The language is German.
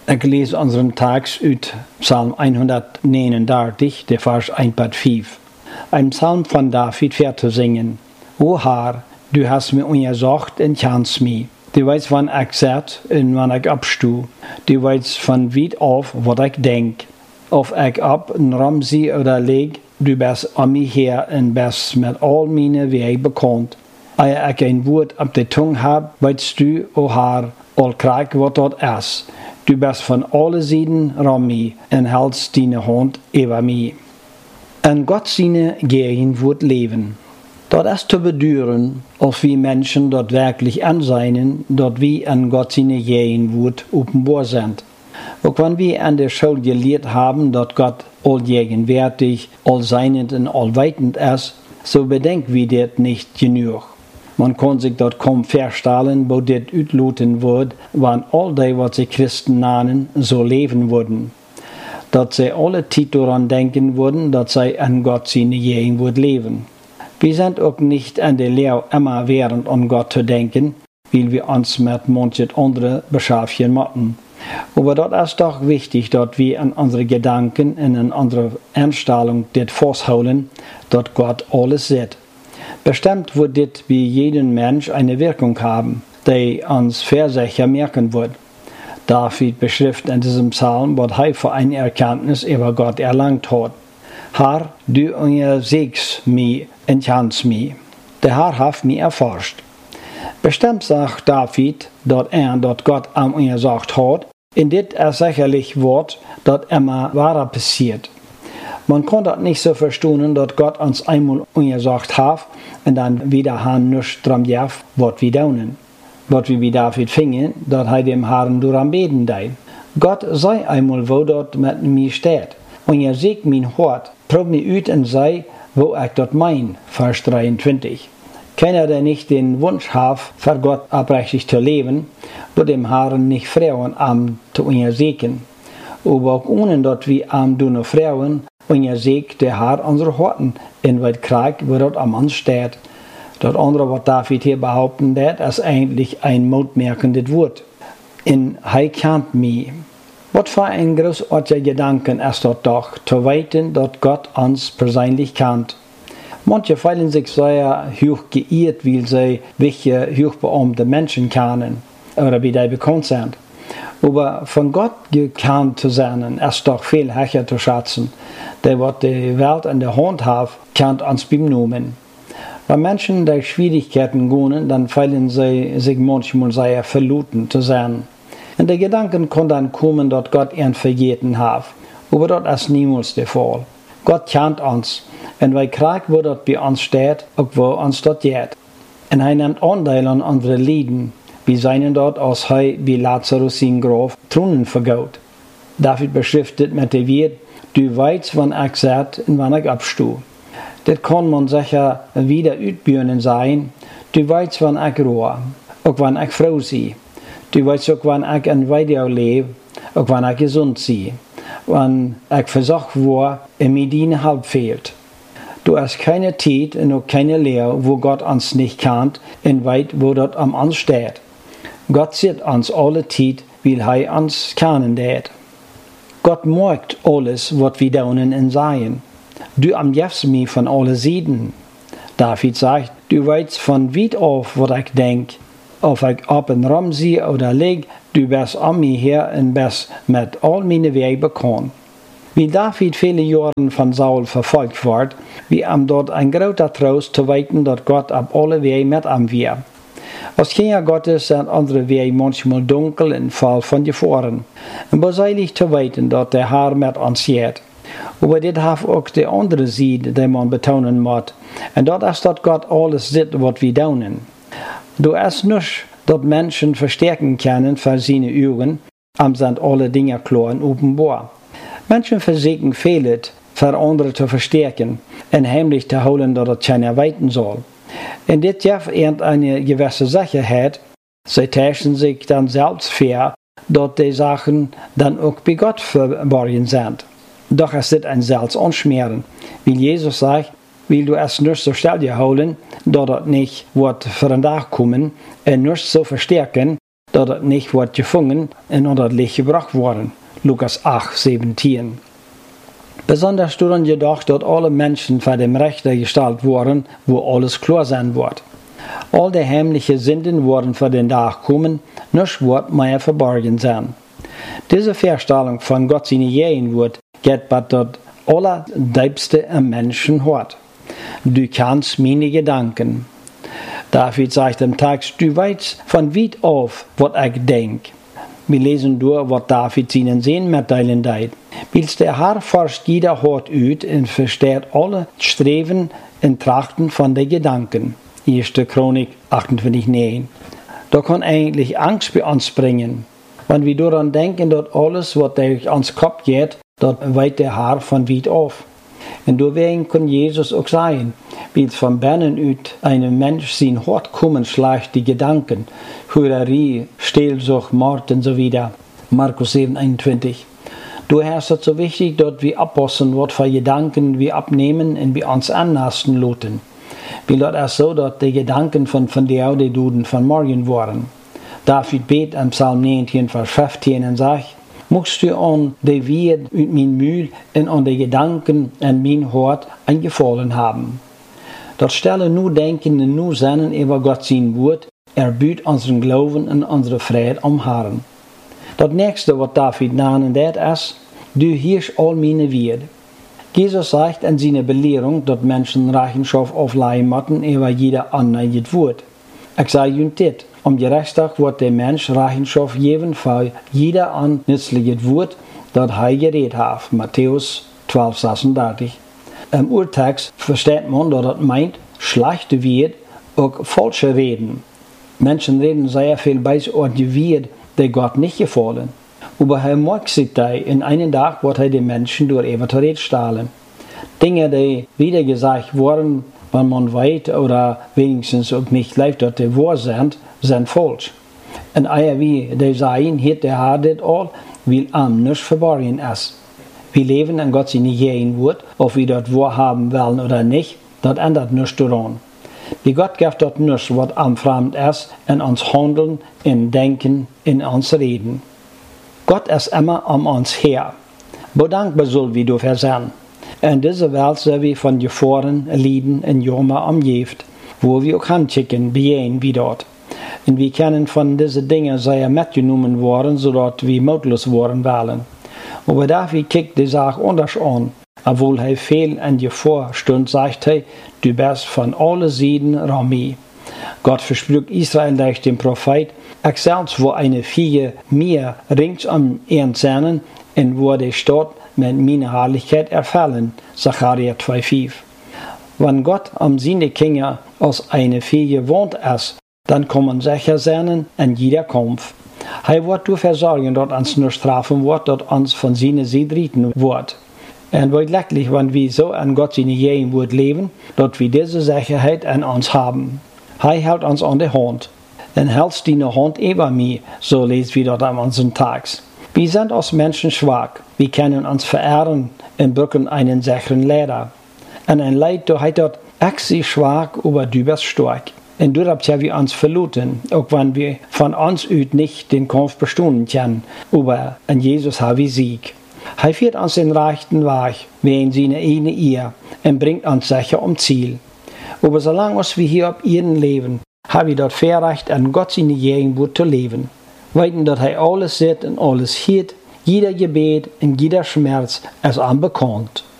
Ik lees unseren Tags uit Psalm 139, de vers 1-5. Ein Psalm von David für zu singen. O Herr, du hast mir untersucht und kennst mich. Du weißt, wann ich zit und wann ich abstu. Du weißt von weit auf, wat ich denk. Of ich ab en ram zie oder leg, du bist an mich her und bist mit all meine Wege bekannt. Eer ich ein Wort auf der Zunge hab, weißt du, o Herr, all krijg wat dort ist. Du bist von alle Seiten ram mich und hältst deine Hand über mich. En Gott seine Gehen wird leben. Dort ist zu beduren, als wir Menschen dort wirklich anseinen, dort wir an Gott seine Gehen wird offenbar sind. Auch wenn wir an der Schule gelehrt haben, dass Gott allgegenwärtig, allseinend und allweitend ist, so bedenken wir das nicht genug. Man kann sich dort kaum vorstellen, wo das utloten wird, wann all die, was sie Christen nennen, so leben würden. Dass sie alle Zeit daran denken würden, dass sie an Gott seine Gehen wird leben. Wir sind auch nicht an der Lehre immer während an Gott zu denken, weil wir uns mit manchen anderen beschäftigen müssen. Aber dort ist doch wichtig, dass wir an unsere Gedanken und an unsere Einstellung das festhalten, dass Gott alles sieht. Bestimmt wird das wie jeden Mensch eine Wirkung haben, die uns versicher merken wird. David beschreibt in diesem Psalm, was er für eine Erkenntnis über Gott erlangt hat. Herr, du untersuchst mich und kennst mich. Der Herr hat mich erforscht. Bestimmt sagt David, dass Gott am untersucht hat, in dit sicherlich wird, dass immer wahrer passiert. Man kann das nicht so verstehen, dass Gott uns einmal untersucht hat und dann wieder haben nichts dran darf, was wir tun. Was wir wie David fingen, dass er dem Herrn daran beten dei. Gott sei einmal, wo dort mit mir steht. Und er sieht mein Hort, prob mir ut und sei, wo ich dort mein, Vers 23. Keiner, der nicht den Wunsch hat, für Gott aufrichtig zu leben, wird dem Herrn nicht Frauen am zu untersuchen. Aber auch ohne, dass wir am nur Frauen untersucht der Herr unsere Horten, in weit Krieg, wo dort am Mann steht. Das andere, was David hier behaupten wird, ist eigentlich ein mutmerkendes Wort. In er kennt mich. Was für ein großartiger Gedanke ist das doch, zu weiten, dass Gott uns persönlich kennt. Manche fühlen sich sehr hoch geehrt, weil sie welche hochbeamte Menschen kennen oder wie die bekannt sind. Aber von Gott gekannt zu sein, ist doch viel höher zu schätzen. Der, was die Welt in der Hand hat, kennt uns beim Namen. Wenn Menschen durch Schwierigkeiten gehen, dann fühlen sie sich manchmal sehr verloren zu sein. Und der Gedanke kann dann kommen, dass Gott ihn vergeten hat. Aber das ist niemals der Fall. Gott kennt uns. Und wir kriegen, wo das bei uns steht, auch wo uns das geht. Und er nimmt Anteil an unsere Leiden. Wir seien dort, als er wie Lazarus sein Grab Trunen vergaut. David beschriftet mit der Wort, du weißt, wann ich sitze und wann ich abstu. Das kann man sicher wieder utbühnen sein. Du weißt, wann ich ruhe, auch wann ich froh sie. Du weißt auch, wann ich in Weidau lebe, auch wann ich gesund sie. Wann ich versorgt war, und mir deine Halb fehlt. Du hast keine Zeit und auch keine Lehre, wo Gott uns nicht kennt, und weit, wo dort am uns steht. Gott sieht uns alle Zeit, weil er uns kennen wird. Gott merkt alles, was wir tun und sagen. Du umgibst mich von allen Seiten. David sagt, du weißt von weit auf, was ich denk. Ob ich ab und rum sehe oder leg, du bist an mir her und bist mit all meinen Wegen bekannt. Wie David viele Jahre von Saul verfolgt wird, wie ihm dort ein großer Trost zu weiten, dass Gott ab alle Wege mit ihm war. Als Kinder Gottes sind unsere Wege manchmal dunkel und voll von Gefahren. Und beseilig zu weiten, dass der Herr mit uns geht. Aber das hat auch die andere Seite, die man betonen muss. Und das ist, dass Gott alles sieht, was wir tun. Du hast nicht, dass Menschen verstärken können für seine Augen, sind alle Dinge klar und offenbar. Menschen versuchen vieles, für andere zu verstärken und heimlich zu holen, dass es keiner weiten soll. Und das gibt eine gewisse Sicherheit, sie täuschen sich dann selbst vor, dass die Sachen dann auch bei Gott verborgen sind. Doch es ist ein Selbstanschmieren, weil Jesus sagt, will du es nicht so schnell holen, dass es nicht wird für den Tag kommen und nicht so verstärken, dat het nicht wordt gevangen en onder het licht gebracht worden. Lukas 8:17. Besonders daran gedacht, dat alle Menschen vor dem Richter gestellt worden, wo alles klar sein wird. All die heimliche Sünden worden vor den Tag kommen, nichts wird mehr verborgen sein. Diese Vorstellung von Gott seine Gegenwart geht bei dat allerdiepste am Menschen hart. Du kannst meine Gedanken. David sagt im Text, du weißt von weit auf, was ich denk. Wir lesen durch, was David seinen Sehen mitteilen deed. Als der Herr forscht jeder Hort uit und versteht alle Streben und Trachten von den Gedanken. 1. Chronik 28,9. Da kann eigentlich Angst bei uns bringen. Wenn wir daran denken, dass alles, was durch uns Kopf geht, das weiß der Herr von weit auf. Und deswegen kann Jesus auch sagen, wie es von Binnen uit einem Mensch sein Hort kommen, schleicht die Gedanken, Hurerei, Stehlsucht, Mord und so weiter. Markus 7,21. Daher ist es so wichtig, dass wir abpassen, was für Gedanken wir abnehmen und wir uns anlassen lassen. Weil das ist so, dass die Gedanken von der die Duden von morgen waren. David bet am Psalm 19, Vers 15 und sagt, musst du an die Wert uit mein Mühl und an die Gedanken an mein Hort eingefallen haben. Dat stellen nur Denken und nur Sinnen über Gott sein Wort, erbüht unseren Glauben und unsere Freude am Herrn. Das nächste, was David nahen das ist, du hirsch all meine Wert. Jesus sagt in seiner Belehrung, dass Menschen Rechenschaft aufleihen müssen über jeder andere Wort. Ich sage Ihnen dit, gerechtig wird der Mensch Rechenschaft geben für jeder an nützliche Wort, das er geredet hat. Matthäus 12,36. Im Urtext versteht man, dass das meint, schlechte Wert auch falsche Reden. Menschen reden sehr viel bei die Wert, die Gott nicht gefallen. Aber er mag sich da, in einem Tag wird er die Menschen durch Ewigkeit stahlen. Dinge, die wieder gesagt wurden, wenn man weiß oder wenigstens auch nicht lebt, dass die wahr sind falsch. Und wie die sagen, hier der Herr das all, weil am nichts verborgen ist. Wir leben in Gott seine Gegenwart, ob wir das wahrhaben wollen oder nicht, das ändert nichts daran. Die Gott gibt dort nichts, was am fremd ist, in uns Handeln, in Denken, in uns Reden. Gott ist immer um uns her. Bedankbar soll wir dafür sein. In dieser Welt sind wir von Gefahren, Leiden und Jammer umgeben, wo wir auch hinschicken, begehen wie dort. Und wir können von diesen Dingen sehr mitgenommen worden, sodass wir mutlos worden wollen. Aber dafür kickt die Sache anders an. Obwohl er viel in Gefahr stund, sagt er, du bist von allen Seiten Rami. Gott verspricht Israel durch den Prophet, ich selbst wo eine Vieh mir ringsum erzählen und wo die Stadt mit meiner Herrlichkeit erfallen. Sacharja 2,5. Wenn Gott am seine Kinder aus einer Vieh gewohnt ist, dann kann man sicher sein in jeder Kampf. Er wird dafür sorgen, dass uns nur strafen wird, dass uns von seiner Seite retten wird. Und wirklich, wenn wir so an Gott seine Gegenwart leben, dass wir diese Sicherheit an uns haben. Er hält uns an die Hand. Und hältst deine Hand über mir, so lesen wir dort an unseren Tags. Wir sind als Menschen schwach. Wir können uns verehren und brauchen einen sicheren Lehrer. Und ein Leid, da heißt dort, ich sei schwach, aber du bist stark. Und dort haben wir uns verloren, auch wenn wir von uns aus nicht den Kampf bestehen können. Aber in Jesus haben wir Sieg. Er führt uns den rechten Weg, wie in seine eigene Ehe, und bringt uns sicher um Ziel. Aber solange wir hier auf Erden leben, haben wir dort Vorrecht, an Gott seine Gegenwart zu leben. Weiten, dass er alles sieht und alles hört, jeder Gebet und jeder Schmerz ist ihm bekannt.